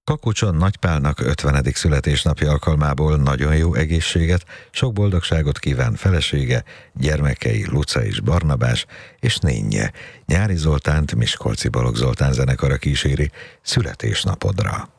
Kakucson Nagypálnak 50. születésnapja alkalmából nagyon jó egészséget, sok boldogságot kíván felesége, gyermekei Luca és Barnabás, és nénje. Nyári Zoltánt Miskolci Balogh Zoltán zenekara kíséri születésnapodra.